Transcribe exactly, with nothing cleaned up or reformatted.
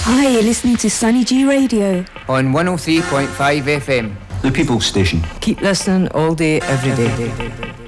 Hi, you're listening to Sunny G Radio on one oh three point five F M. The People's Station. Keep listening all day, every day. Every day.